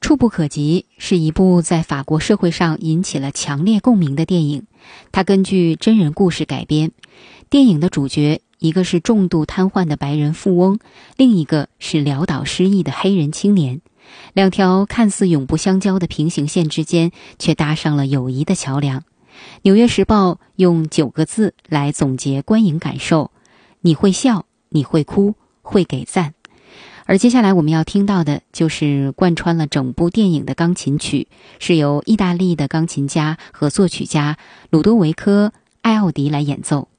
触不可及是一部在法国社会上引起了强烈共鸣的电影，它根据真人故事改编。电影的主角一个是重度瘫痪的白人富翁，另一个是潦倒失忆的黑人青年，两条看似永不相交的平行线之间却搭上了友谊的桥梁。纽约时报用9个字来总结观影感受：你会笑，你会哭，会给赞。而接下来我们要听到的就是贯穿了整部电影的钢琴曲，是由意大利的钢琴家和作曲家鲁多维科·艾奥迪来演奏。